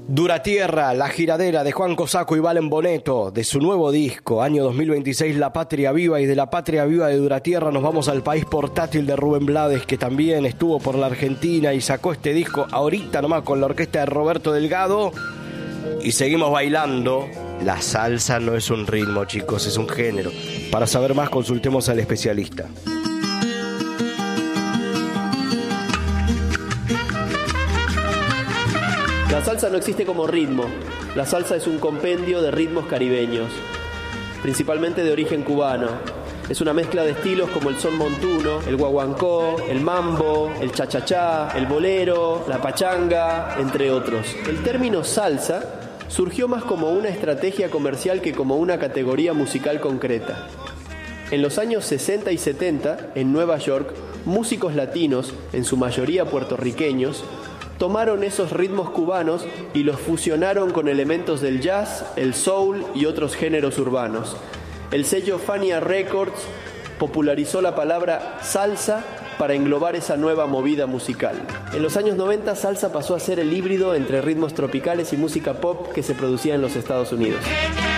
Dura Tierra, La Giradera de Juan Cosaco y Valen Boneto, de su nuevo disco, año 2026, La Patria Viva, y de La Patria Viva de Dura Tierra nos vamos al País Portátil de Rubén Blades, que también estuvo por la Argentina y sacó este disco ahorita nomás con la orquesta de Roberto Delgado, y seguimos bailando. La salsa no es un ritmo, chicos, es un género. Para saber más, consultemos al especialista. La salsa no existe como ritmo. La salsa es un compendio de ritmos caribeños, principalmente de origen cubano. Es una mezcla de estilos como el son montuno, el guaguancó, el mambo, el cha-cha-cha, el bolero, la pachanga, entre otros. El término salsa surgió más como una estrategia comercial que como una categoría musical concreta. En los años 60 y 70, en Nueva York, músicos latinos, en su mayoría puertorriqueños, tomaron esos ritmos cubanos y los fusionaron con elementos del jazz, el soul y otros géneros urbanos. El sello Fania Records popularizó la palabra salsa para englobar esa nueva movida musical. En los años 90, salsa pasó a ser el híbrido entre ritmos tropicales y música pop que se producía en los Estados Unidos.